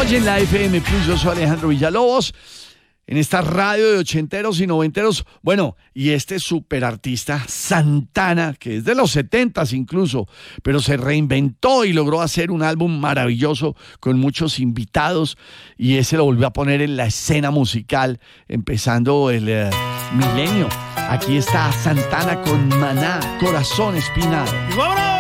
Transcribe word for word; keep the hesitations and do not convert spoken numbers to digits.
Oyen la F M Plus, yo soy Alejandro Villalobos, en esta radio de ochenteros y noventeros. Bueno, y este superartista Santana, que es de los setentas incluso, pero se reinventó y logró hacer un álbum maravilloso con muchos invitados, y ese lo volvió a poner en la escena musical, empezando el eh, milenio. Aquí está Santana con Maná, Corazón Espinado. ¡Y vámonos!